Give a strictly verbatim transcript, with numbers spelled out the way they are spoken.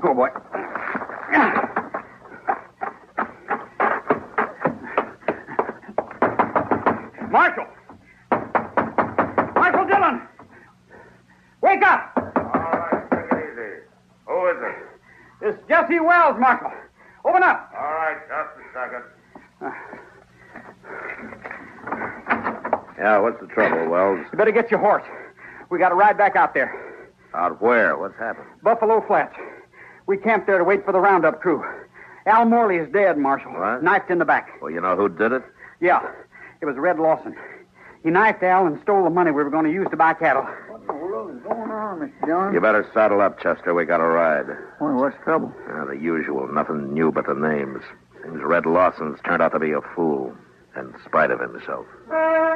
Oh, boy. Marshal! Marshal Dillon! Wake up! All right, take it easy. Who is it? It's Jesse Wells, Marshal. Open up. All right, just a second. Yeah, what's the trouble, Wells? You better get your horse. We got to ride back out there. Out where? What's happened? Buffalo Flats. We camped there to wait for the roundup crew. Al Morley is dead, Marshal. What? Knifed in the back. Well, you know who did it? Yeah, it was Red Lawson. He knifed Al and stole the money we were going to use to buy cattle. What in the world is going on, Mister John? You better saddle up, Chester. We got a ride. Well, what's the trouble? Yeah, the usual. Nothing new but the names. Seems Red Lawson's turned out to be a fool, in spite of himself.